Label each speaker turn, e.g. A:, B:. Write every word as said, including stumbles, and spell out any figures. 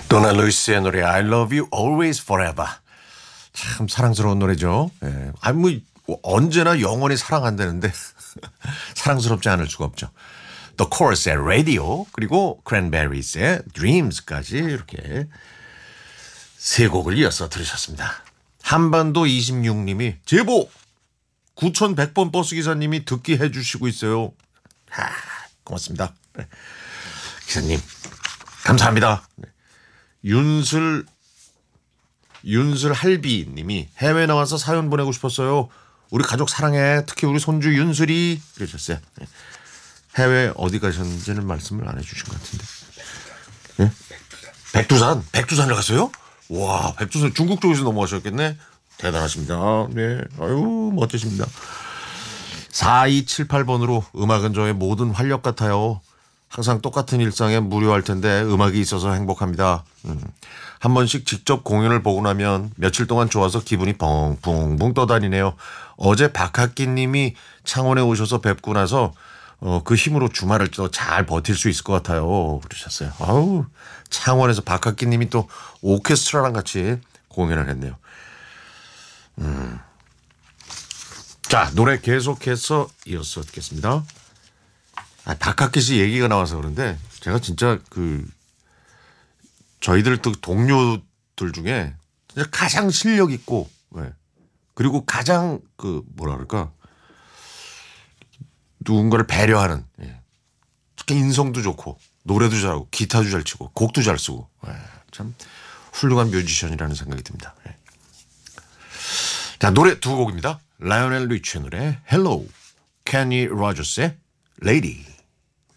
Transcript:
A: 도나 루이스의 노래 I love you always forever. 참 사랑스러운 노래죠. 예. 아니 뭐 언제나 영원히 사랑한다는데 사랑스럽지 않을 수가 없죠. The Chorus의 Radio 그리고 Cranberries의 Dreams까지 이렇게 세 곡을 이어서 들으셨습니다. 한반도 이십육 님이 제보 구천백 번 버스기사님이 듣기 해주시고 있어요. 하, 고맙습니다. 네. 기사님 감사합니다. 네. 윤슬 윤슬 할비님이 해외 나와서 사연 보내고 싶었어요. 우리 가족 사랑해. 특히 우리 손주 윤슬이 그러셨어요. 네. 해외 어디 가셨는지는 말씀을 안 해주신 것 같은데. 네? 백두산. 백두산을 갔어요? 와, 백두산 중국 쪽에서 넘어가셨겠네. 대단하십니다. 네, 아유 멋지십니다. 사이칠팔 번으로 음악은 저의 모든 활력 같아요. 항상 똑같은 일상에 무료할 텐데 음악이 있어서 행복합니다. 음. 한 번씩 직접 공연을 보고 나면 며칠 동안 좋아서 기분이 벙벙벙 떠다니네요. 어제 박학기 님이 창원에 오셔서 뵙고 나서 어, 그 힘으로 주말을 또 잘 버틸 수 있을 것 같아요. 그러셨어요. 아우, 창원에서 박학기 님이 또 오케스트라랑 같이 공연을 했네요. 음. 자, 노래 계속해서 이어서 듣겠습니다. 아, 박학기 씨 얘기가 나와서 그런데 제가 진짜 그 저희들 또 동료들 중에 진짜 가장 실력 있고 네. 그리고 가장 그 뭐라 그럴까 누군가를 배려하는 예. 특히 인성도 좋고 노래도 잘하고 기타도 잘 치고 곡도 잘 쓰고 예. 참 훌륭한 뮤지션이라는 생각이 듭니다. 예. 자, 노래 두 곡입니다. 라이오넬 리치의 노래 Hello, 케니 로저스의 Lady.